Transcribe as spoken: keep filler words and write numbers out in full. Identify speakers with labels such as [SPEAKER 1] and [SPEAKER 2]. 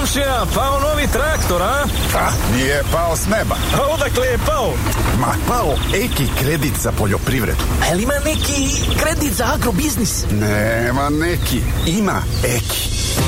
[SPEAKER 1] Komšija, pao novi traktor, a?
[SPEAKER 2] Ha, nije pao s neba.
[SPEAKER 1] A odakle je pao?
[SPEAKER 2] Ma, pao Eki kredit za poljoprivredu.
[SPEAKER 3] A li ima neki kredit za agrobiznis?
[SPEAKER 2] Nema neki, ima Eki.